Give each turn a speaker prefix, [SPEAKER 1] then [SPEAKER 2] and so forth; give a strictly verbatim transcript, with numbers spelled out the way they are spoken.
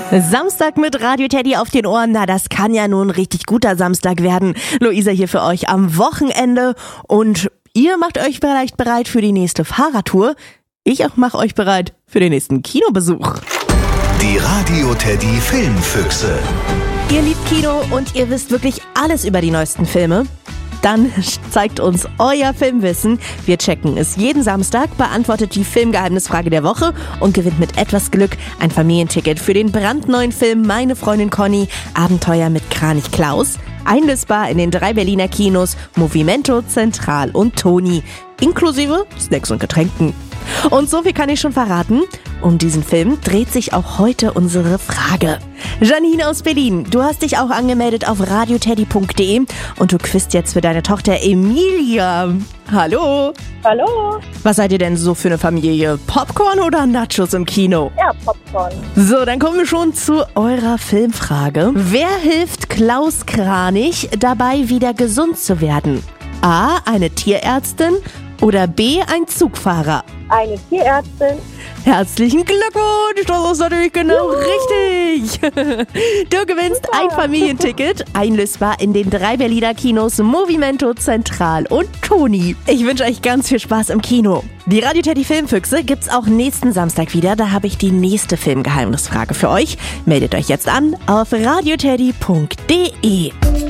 [SPEAKER 1] Samstag mit Radio Teddy auf den Ohren, na das kann ja nun ein richtig guter Samstag werden. Luisa hier für euch am Wochenende und ihr macht euch vielleicht bereit für die nächste Fahrradtour. Ich auch mache euch bereit für den nächsten Kinobesuch.
[SPEAKER 2] Die Radio Teddy Filmfüchse.
[SPEAKER 1] Ihr liebt Kino und ihr wisst wirklich alles über die neuesten Filme? Dann zeigt uns euer Filmwissen. Wir checken es jeden Samstag, beantwortet die Filmgeheimnisfrage der Woche und gewinnt mit etwas Glück ein Familienticket für den brandneuen Film Meine Freundin Conny, Abenteuer mit Kranich Klaus. Einlösbar in den drei Berliner Kinos Movimento, Zentral und Toni. Inklusive Snacks und Getränken. Und so viel kann ich schon verraten. Um diesen Film dreht sich auch heute unsere Frage. Janine aus Berlin, du hast dich auch angemeldet auf radioteddy punkt de und du quizt jetzt für deine Tochter Emilia. Hallo.
[SPEAKER 3] Hallo.
[SPEAKER 1] Was seid ihr denn so für eine Familie? Popcorn oder Nachos im Kino?
[SPEAKER 3] Ja, Popcorn.
[SPEAKER 1] So, dann kommen wir schon zu eurer Filmfrage. Wer hilft Klaus Kranich dabei, wieder gesund zu werden? A, eine Tierärztin oder B, ein Zugfahrer?
[SPEAKER 3] Eine Tierärztin.
[SPEAKER 1] Herzlichen Glückwunsch, das ist natürlich genau Juhu. Richtig. Du gewinnst Super. ein Familienticket, einlösbar in den drei Berliner Kinos Movimento, Zentral und Toni. Ich wünsche euch ganz viel Spaß im Kino. Die Radio Teddy Filmfüchse gibt's auch nächsten Samstag wieder. Da habe ich die nächste Filmgeheimnisfrage für euch. Meldet euch jetzt an auf radioteddy punkt de.